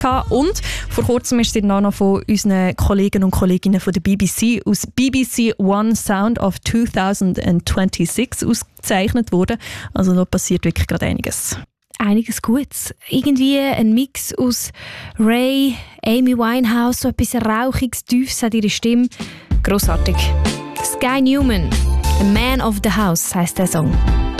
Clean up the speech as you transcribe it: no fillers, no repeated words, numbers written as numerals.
gehabt. Und vor kurzem ist sie noch von unseren Kollegen und Kolleginnen von der BBC aus BBC One Sound of 2026 ausgezeichnet worden. Also da passiert wirklich gerade einiges. Einiges Gutes. Irgendwie ein Mix aus Ray, Amy Winehouse, so etwas Rauchiges, Tiefes hat ihre Stimme. Grossartig. Sky Newman, A Man of the House heisst der Song.